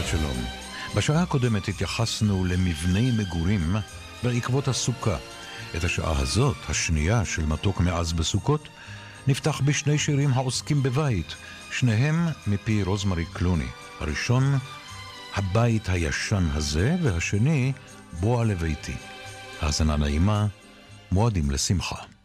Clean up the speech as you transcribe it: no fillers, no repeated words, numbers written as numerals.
שלום. בשעה הקודמת התייחסנו למבני מגורים בעקבות הסוכה. את השעה הזאת, השנייה של מתוק מאז בסוכות, נפתח בשני שירים העוסקים בבית, שניהם מפי רוזמרי קלוני. הראשון, הבית הישן הזה, והשני, בוא לביתי. האזנה נעימה, מועדים לשמחה.